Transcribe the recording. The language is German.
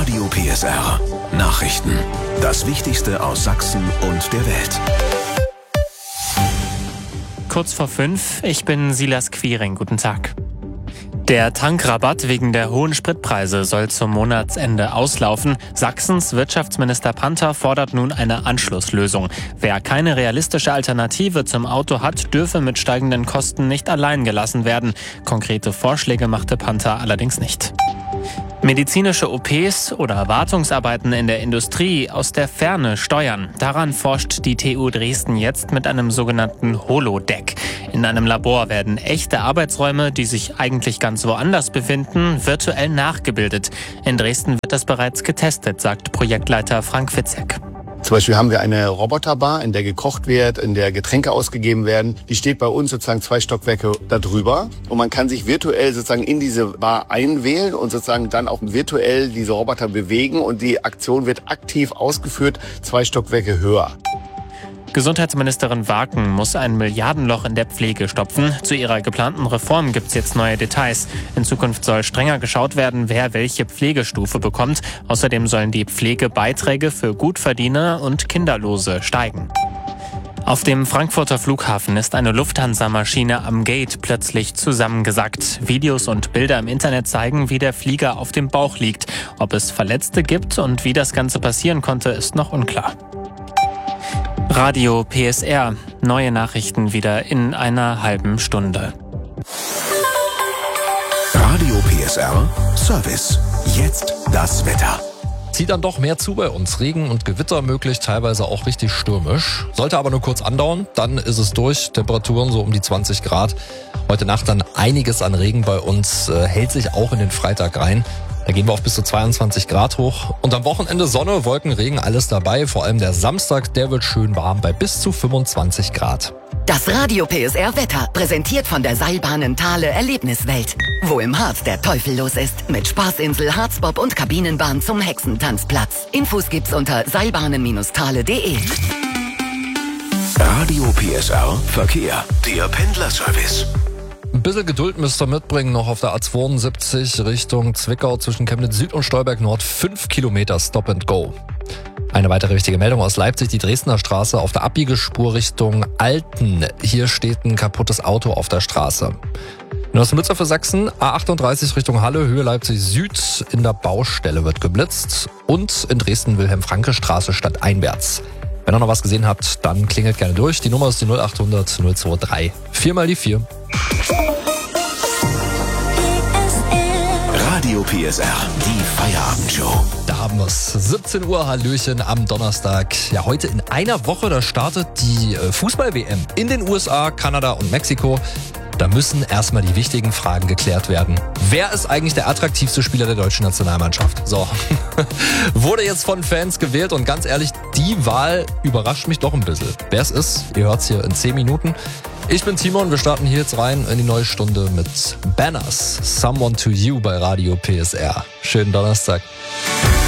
Radio PSR. Nachrichten. Das Wichtigste aus Sachsen und der Welt. Kurz vor 5, ich bin Silas Quiring. Guten Tag. Der Tankrabatt wegen der hohen Spritpreise soll zum Monatsende auslaufen. Sachsens Wirtschaftsminister Panther fordert nun eine Anschlusslösung. Wer keine realistische Alternative zum Auto hat, dürfe mit steigenden Kosten nicht allein gelassen werden. Konkrete Vorschläge machte Panther allerdings nicht. Medizinische OPs oder Wartungsarbeiten in der Industrie aus der Ferne steuern. Daran forscht die TU Dresden jetzt mit einem sogenannten Holodeck. In einem Labor werden echte Arbeitsräume, die sich eigentlich ganz woanders befinden, virtuell nachgebildet. In Dresden wird das bereits getestet, sagt Projektleiter Frank Fitzek. Zum Beispiel haben wir eine Roboterbar, in der gekocht wird, in der Getränke ausgegeben werden. Die steht bei uns sozusagen 2 Stockwerke darüber. Und man kann sich virtuell sozusagen in diese Bar einwählen und sozusagen dann auch virtuell diese Roboter bewegen. Und die Aktion wird aktiv ausgeführt, 2 Stockwerke höher. Gesundheitsministerin Waken muss ein Milliardenloch in der Pflege stopfen. Zu ihrer geplanten Reform gibt es jetzt neue Details. In Zukunft soll strenger geschaut werden, wer welche Pflegestufe bekommt. Außerdem sollen die Pflegebeiträge für Gutverdiener und Kinderlose steigen. Auf dem Frankfurter Flughafen ist eine Lufthansa-Maschine am Gate plötzlich zusammengesackt. Videos und Bilder im Internet zeigen, wie der Flieger auf dem Bauch liegt. Ob es Verletzte gibt und wie das Ganze passieren konnte, ist noch unklar. Radio PSR. Neue Nachrichten wieder in einer halben Stunde. Radio PSR Service. Jetzt das Wetter. Zieht dann doch mehr zu bei uns. Regen und Gewitter möglich, teilweise auch richtig stürmisch. Sollte aber nur kurz andauern, dann ist es durch. Temperaturen so um die 20 Grad. Heute Nacht dann einiges an Regen bei uns, hält sich auch in den Freitag rein. Da gehen wir auf bis zu 22 Grad hoch. Und am Wochenende Sonne, Wolken, Regen, alles dabei. Vor allem der Samstag, der wird schön warm bei bis zu 25 Grad. Das Radio PSR Wetter, präsentiert von der Seilbahnen Thale Erlebniswelt. Wo im Harz der Teufel los ist. Mit Spaßinsel, Harzbob und Kabinenbahn zum Hexentanzplatz. Infos gibt's unter seilbahnen-thale.de. Radio PSR Verkehr. Der Pendlerservice. Ein bisschen Geduld müsst ihr mitbringen, noch auf der A72 Richtung Zwickau zwischen Chemnitz Süd und Stolberg Nord. 5 Kilometer Stop and Go. Eine weitere wichtige Meldung aus Leipzig, die Dresdner Straße auf der Abbiegespur Richtung Alten. Hier steht ein kaputtes Auto auf der Straße. Neues für Sachsen, A38 Richtung Halle, Höhe Leipzig Süd. In der Baustelle wird geblitzt. Und in Dresden Wilhelm-Franke-Straße stadteinwärts. Wenn ihr noch was gesehen habt, dann klingelt gerne durch. Die Nummer ist die 0800 023 4 mal die 4. Radio PSR, die Feierabendshow. Da haben wir es. 17 Uhr, Hallöchen am Donnerstag. Ja, heute in einer Woche, da startet die Fußball-WM in den USA, Kanada und Mexiko. Da müssen erstmal die wichtigen Fragen geklärt werden. Wer ist eigentlich der attraktivste Spieler der deutschen Nationalmannschaft? So, wurde jetzt von Fans gewählt und ganz ehrlich, die Wahl überrascht mich doch ein bisschen. Wer es ist, ihr hört es hier in 10 Minuten. Ich bin Timon, wir starten hier jetzt rein in die neue Stunde mit Banners, Someone to You bei Radio PSR. Schönen Donnerstag.